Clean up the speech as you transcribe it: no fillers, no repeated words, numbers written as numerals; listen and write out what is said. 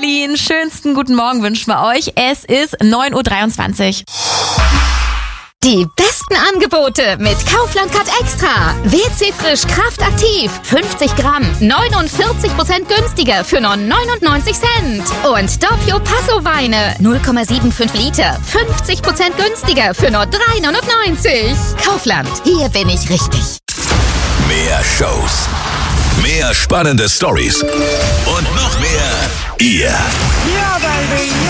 Berlin. Schönsten guten Morgen wünschen wir euch. Es ist 9:23 Uhr. Die besten Angebote mit Kaufland Cut Extra. WC Frisch Kraftaktiv. 50 Gramm. 49% günstiger für nur 99 Cent. Und Doppio Passo Weine. 0,75 Liter. 50% günstiger für nur 3,99 €. Kaufland. Hier bin ich richtig. Mehr Shows. Mehr spannende Storys. Und noch mehr ihr. Ja, Baby.